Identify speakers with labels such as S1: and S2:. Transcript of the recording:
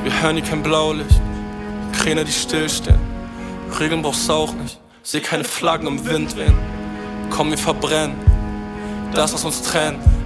S1: Wir hören hier kein Blaulicht, Kräne, die stillstehen. Regeln brauchst auch nicht, seh keine Flaggen im Wind wehen. Komm, wir verbrennen das, was uns trennt.